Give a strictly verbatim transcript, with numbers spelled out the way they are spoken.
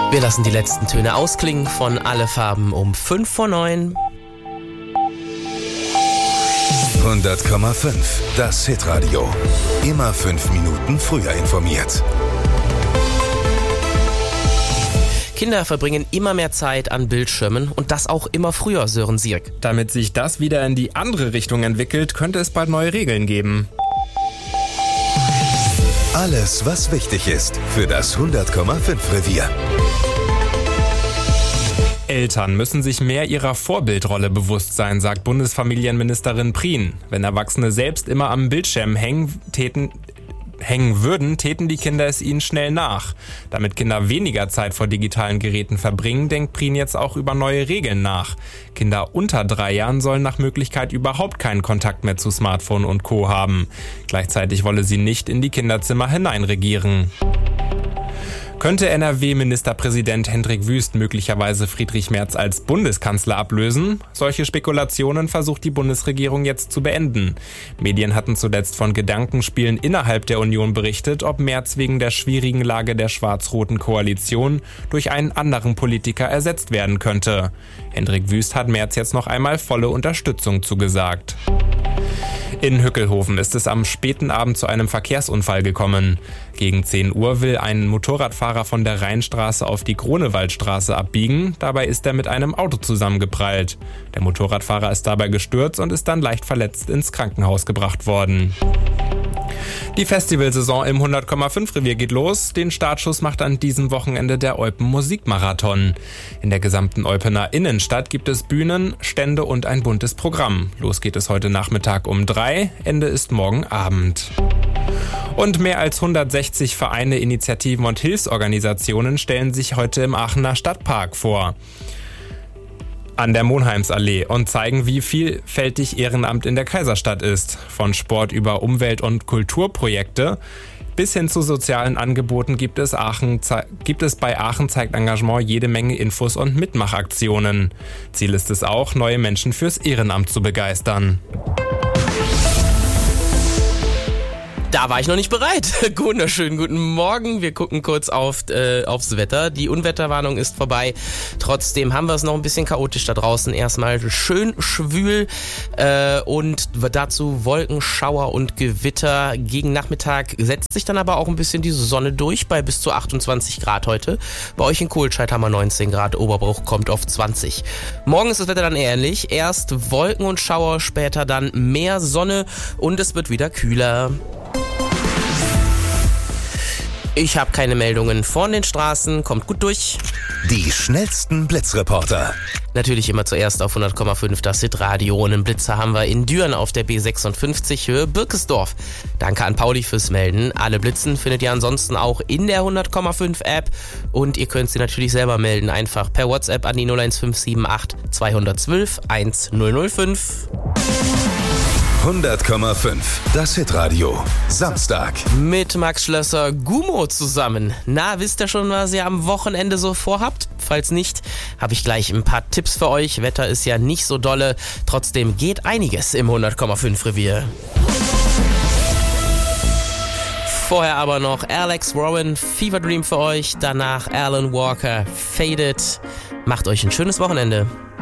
Wir lassen die letzten Töne ausklingen von Alle Farben um fünf vor neun. hundert Komma fünf, das Hitradio. Immer fünf Minuten früher informiert. Kinder verbringen immer mehr Zeit an Bildschirmen und das auch immer früher, Sören Sierk. Damit sich das wieder in die andere Richtung entwickelt, könnte es bald neue Regeln geben. Alles, was wichtig ist für das hundert Komma fünf Revier. Eltern müssen sich mehr ihrer Vorbildrolle bewusst sein, sagt Bundesfamilienministerin Prien. Wenn Erwachsene selbst immer am Bildschirm hängen, täten, hängen würden, täten die Kinder es ihnen schnell nach. Damit Kinder weniger Zeit vor digitalen Geräten verbringen, denkt Prien jetzt auch über neue Regeln nach. Kinder unter drei Jahren sollen nach Möglichkeit überhaupt keinen Kontakt mehr zu Smartphone und Co. haben. Gleichzeitig wolle sie nicht in die Kinderzimmer hineinregieren. Könnte N R W-Ministerpräsident Hendrik Wüst möglicherweise Friedrich Merz als Bundeskanzler ablösen? Solche Spekulationen versucht die Bundesregierung jetzt zu beenden. Medien hatten zuletzt von Gedankenspielen innerhalb der Union berichtet, ob Merz wegen der schwierigen Lage der schwarz-roten Koalition durch einen anderen Politiker ersetzt werden könnte. Hendrik Wüst hat Merz jetzt noch einmal volle Unterstützung zugesagt. In Hückelhoven ist es am späten Abend zu einem Verkehrsunfall gekommen. Gegen zehn Uhr will ein Motorradfahrer von der Rheinstraße auf die Grunewaldstraße abbiegen. Dabei ist er mit einem Auto zusammengeprallt. Der Motorradfahrer ist dabei gestürzt und ist dann leicht verletzt ins Krankenhaus gebracht worden. Die Festivalsaison im hundert Komma fünf Revier geht los. Den Startschuss macht an diesem Wochenende der Eupen Musikmarathon. In der gesamten Eupener Innenstadt gibt es Bühnen, Stände und ein buntes Programm. Los geht es heute Nachmittag um drei, Ende ist morgen Abend. Und mehr als hundertsechzig Vereine, Initiativen und Hilfsorganisationen stellen sich heute im Aachener Stadtpark vor. An der Monheimsallee und zeigen, wie vielfältig Ehrenamt in der Kaiserstadt ist. Von Sport über Umwelt- und Kulturprojekte bis hin zu sozialen Angeboten gibt es, Aachen, gibt es bei Aachen zeigt Engagement jede Menge Infos und Mitmachaktionen. Ziel ist es auch, neue Menschen fürs Ehrenamt zu begeistern. Da war ich noch nicht bereit. Wunderschönen guten Morgen. Wir gucken kurz auf, äh, aufs Wetter. Die Unwetterwarnung ist vorbei. Trotzdem haben wir es noch ein bisschen chaotisch da draußen. Erstmal schön schwül äh, und dazu Wolken, Schauer und Gewitter. Gegen Nachmittag setzt sich dann aber auch ein bisschen die Sonne durch bei bis zu achtundzwanzig Grad heute. Bei euch in Kohlscheid haben wir neunzehn Grad. Oberbruch kommt auf zwanzig. Morgen ist das Wetter dann ähnlich. Erst Wolken und Schauer, später dann mehr Sonne und es wird wieder kühler. Ich habe keine Meldungen von den Straßen, kommt gut durch. Die schnellsten Blitzreporter. Natürlich immer zuerst auf hundert Komma fünf das Hitradio. Und einen Blitzer haben wir in Düren auf der B sechsundfünfzig Höhe Birkesdorf. Danke an Pauli fürs Melden. Alle Blitzen findet ihr ansonsten auch in der hundert Komma fünf App. Und ihr könnt sie natürlich selber melden. Einfach per WhatsApp an die null eins fünf sieben acht zwei eins zwei eins null null fünf. hundert Komma fünf, das Hitradio. Samstag. Mit Max Schlösser Gummo zusammen. Na, wisst ihr schon, was ihr am Wochenende so vorhabt? Falls nicht, habe ich gleich ein paar Tipps für euch. Wetter ist ja nicht so dolle. Trotzdem geht einiges im hundert Komma fünf Revier. Vorher aber noch Alex Warren, Fever Dream für euch. Danach Alan Walker, Faded. Macht euch ein schönes Wochenende.